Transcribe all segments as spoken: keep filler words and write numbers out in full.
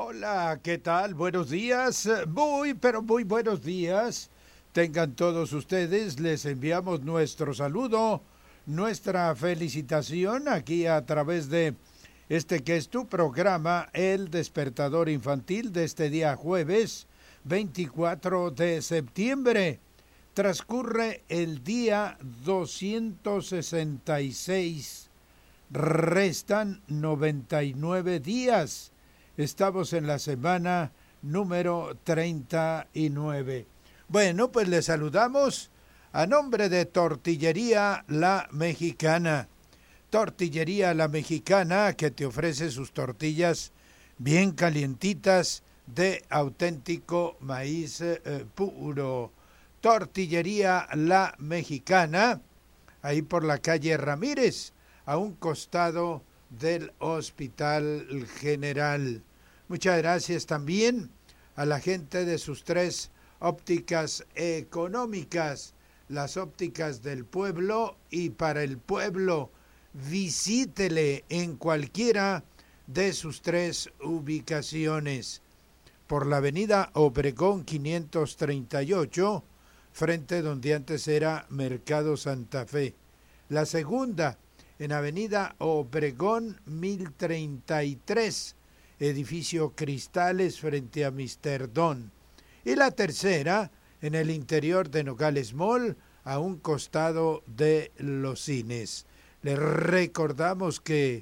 Hola, ¿qué tal? Buenos días. Muy, pero muy buenos días. Tengan todos ustedes, les enviamos nuestro saludo, nuestra felicitación aquí a través de este que es tu programa, El Despertador Infantil, de este día jueves veinticuatro de septiembre. Transcurre el día doscientos sesenta y seis. Restan noventa y nueve días. Estamos en la semana número treinta y nueve. Bueno, pues les saludamos a nombre de Tortillería La Mexicana. Tortillería La Mexicana, que te ofrece sus tortillas bien calientitas de auténtico maíz eh, puro. Tortillería La Mexicana, ahí por la calle Ramírez, a un costado del Hospital General. Muchas gracias también a la gente de sus tres ópticas económicas, las ópticas del pueblo y para el pueblo. Visítele en cualquiera de sus tres ubicaciones. Por la avenida Obregón quinientos treinta y ocho, frente donde antes era Mercado Santa Fe. La segunda, en avenida Obregón mil treinta y tres, edificio Cristales frente a Mister Don. Y la tercera, en el interior de Nogales Mall, a un costado de los cines. Les recordamos que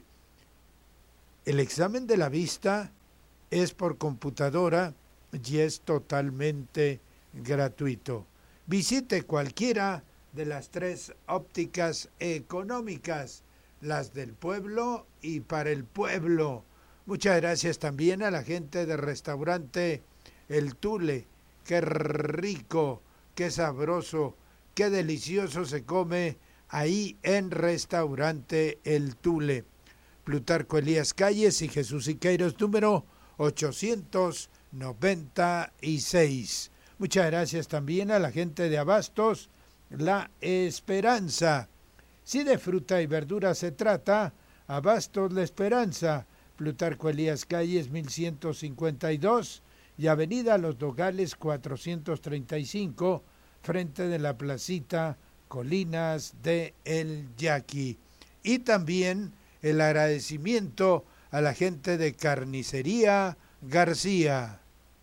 el examen de la vista es por computadora y es totalmente gratuito. Visite cualquiera de las tres ópticas económicas, las del pueblo y para el pueblo. Muchas gracias también a la gente del restaurante El Tule. Qué rico, qué sabroso, qué delicioso se come ahí en restaurante El Tule. Plutarco Elías Calles y Jesús Siqueiros, número ochocientos noventa y seis. Muchas gracias también a la gente de Abastos La Esperanza. Si de fruta y verdura se trata, Abastos La Esperanza, Plutarco Elías Calles mil ciento cincuenta y dos y Avenida Los Nogales cuatrocientos treinta y cinco, frente de la placita Colinas de El Yaqui. Y también el agradecimiento a la gente de Carnicería García.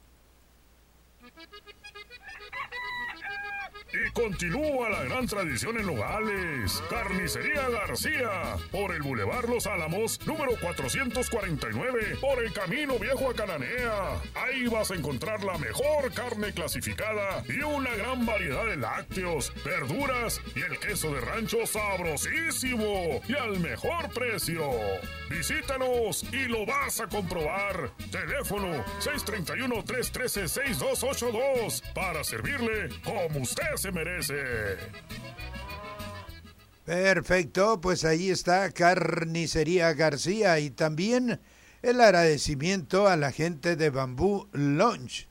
Y continúa la gran tradición en Nogales. Carnicería García, por el Boulevard Los Álamos, número cuatrocientos cuarenta y nueve, por el Camino Viejo a Cananea. Ahí vas a encontrar la mejor carne clasificada y una gran variedad de lácteos, verduras y el queso de rancho sabrosísimo y al mejor precio. Visítanos y lo vas a comprobar. Teléfono seis tres uno, tres uno tres, seis dos ocho dos para servirle como usted se merece. Perfecto, pues ahí está Carnicería García y también el agradecimiento a la gente de Bambú Lunch.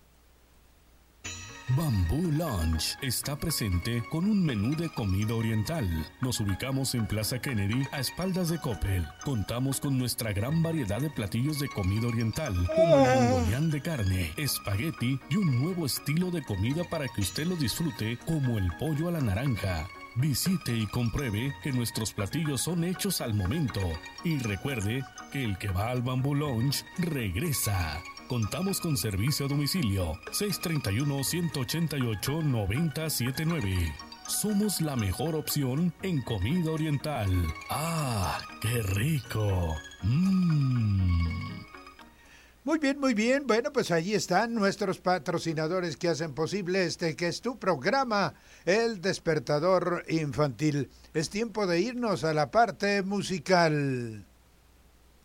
Bambú Lunch está presente con un menú de comida oriental. Nos ubicamos en Plaza Kennedy, a espaldas de Coppel. Contamos con nuestra gran variedad de platillos de comida oriental, como el mongolián de carne, espagueti y un nuevo estilo de comida para que usted lo disfrute, como el pollo a la naranja. Visite y compruebe que nuestros platillos son hechos al momento. Y recuerde que el que va al Bambú Lunch regresa. Contamos con servicio a domicilio seis tres uno, uno ocho ocho, nueve cero siete nueve. Somos la mejor opción en comida oriental. ¡Ah, qué rico! ¡Mmm! Muy bien, muy bien. Bueno, pues allí están nuestros patrocinadores que hacen posible este que es tu programa, El Despertador Infantil. Es tiempo de irnos a la parte musical.